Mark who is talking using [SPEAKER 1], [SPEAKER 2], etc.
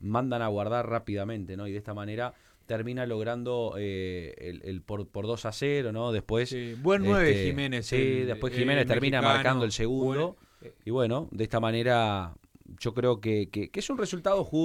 [SPEAKER 1] mandan a guardar rápidamente, ¿no? Y de esta manera termina logrando el por 2-0, ¿no? Después,
[SPEAKER 2] Sí, buen 9 Jiménez.
[SPEAKER 1] sí, después Jiménez termina
[SPEAKER 2] mexicano,
[SPEAKER 1] marcando el segundo. Y bueno, de esta manera yo creo que es un resultado justo.